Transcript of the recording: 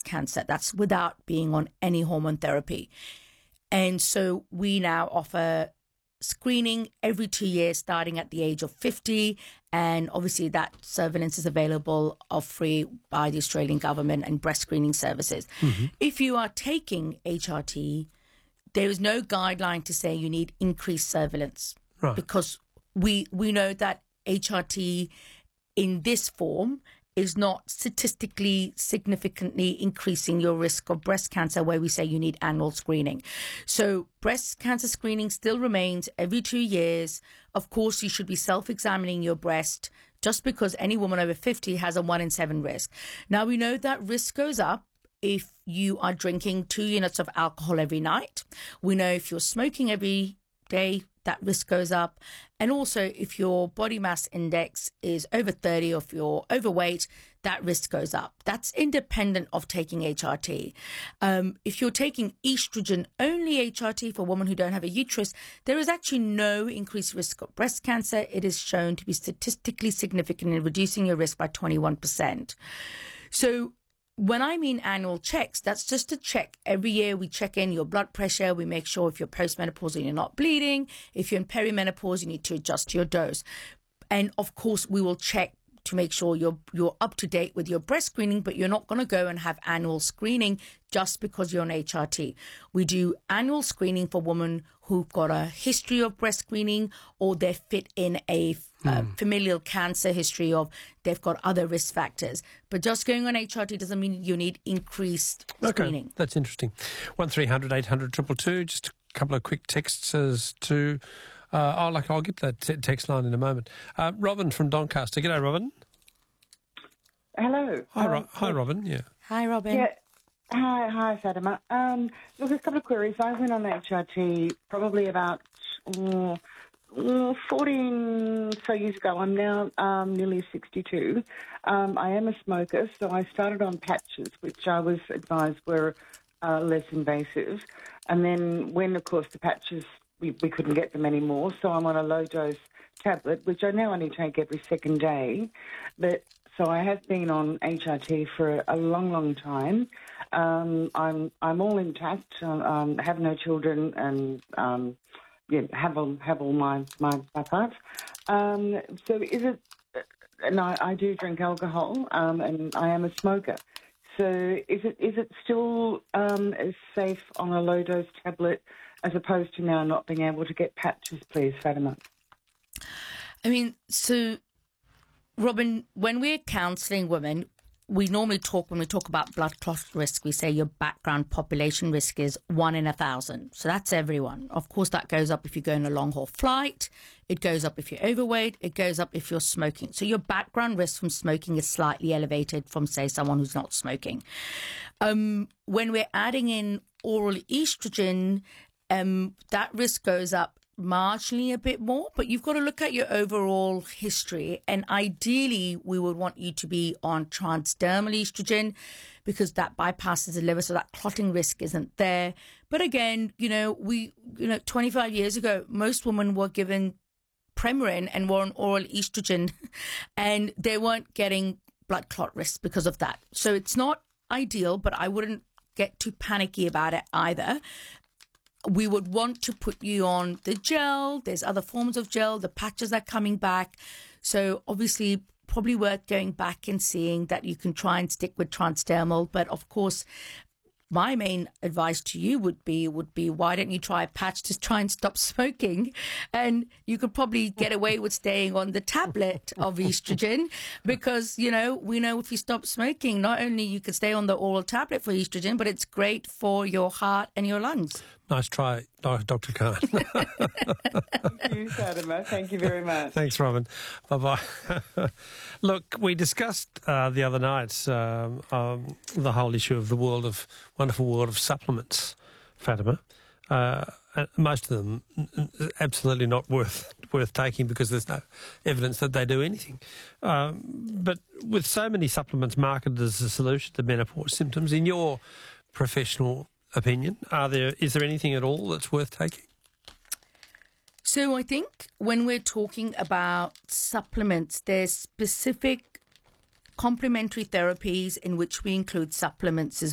cancer. That's without being on any hormone therapy. And so we now offer screening every 2 years starting at the age of 50, and obviously that surveillance is available of free by the Australian government and breast screening services. If you are taking HRT, there is no guideline to say you need increased surveillance, Right. because we know that HRT in this form is not statistically significantly increasing your risk of breast cancer, where we say you need annual screening. So breast cancer screening still remains every 2 years. Of course, you should be self-examining your breast, just because any woman over 50 has a 1 in 7 risk. Now, we know that risk goes up if you are drinking 2 units of alcohol every night. We know if you're smoking every day, that risk goes up. And also, if your body mass index is over 30, or if you're overweight, that risk goes up. That's independent of taking HRT. If you're taking estrogen-only HRT for women who don't have a uterus, there is actually no increased risk of breast cancer. It is shown to be statistically significant in reducing your risk by 21%. So when I mean annual checks, that's just a check. Every year we check in your blood pressure. We make sure if you're postmenopausal, you're not bleeding. If you're in perimenopause, you need to adjust your dose. And of course, we will check to make sure you're up to date with your breast screening, but you're not going to go and have annual screening just because you're on HRT. We do annual screening for women who've got a history of breast screening, or they fit in a familial cancer history of they've got other risk factors. But just going on HRT doesn't mean you need increased screening. Okay, that's interesting. 1300 800 222, just a couple of quick texts as to... I'll get that text line in a moment. Robin from Doncaster. G'day, Robin. Hello. Hi, Robin. Yeah. Hi, Robin. Yeah. Hi, Fatima. Look, a couple of queries. I went on HRT probably about 14 so years ago. I'm now nearly 62. I am a smoker, so I started on patches, which I was advised were less invasive. And then when, of course, the patches, we couldn't get them anymore, so I'm on a low-dose tablet, which I now only take every second day. So I have been on HRT for a long, long time. I'm all intact. Have no children, and have all my parts. So is it? And I do drink alcohol, and I am a smoker. So is it still as safe on a low dose tablet as opposed to now not being able to get patches, please, Fatima? I mean, so Robin, when we're counselling women, we normally when we talk about blood clot risk, we say your background population risk is 1 in 1,000. So that's everyone. Of course, that goes up if you go on a long-haul flight. It goes up if you're overweight. It goes up if you're smoking. So your background risk from smoking is slightly elevated from, say, someone who's not smoking. When we're adding in oral estrogen, that risk goes up marginally a bit more, but you've got to look at your overall history, and ideally we would want you to be on transdermal estrogen because that bypasses the liver, so that clotting risk isn't there. But again, 25 years ago, most women were given Premarin and were on oral estrogen and they weren't getting blood clot risk because of that. So it's not ideal, but I wouldn't get too panicky about it either. We would want to put you on the gel. There's other forms of gel. The patches are coming back. So obviously probably worth going back and seeing that you can try and stick with transdermal. But of course, my main advice to you would be why don't you try a patch to try and stop smoking? And you could probably get away with staying on the tablet of estrogen because, we know if you stop smoking, not only you can stay on the oral tablet for estrogen, but it's great for your heart and your lungs. Nice try, Dr. Khan. Thank you, Fatima. Thank you very much. Thanks, Robin. Bye-bye. Look, we discussed the other night the whole issue of the wonderful world of supplements, Fatima. Most of them absolutely not worth taking because there's no evidence that they do anything. But with so many supplements marketed as a solution to menopause symptoms, in your professional opinion, is there anything at all that's worth taking? So I think when we're talking about supplements, there's specific complementary therapies in which we include supplements as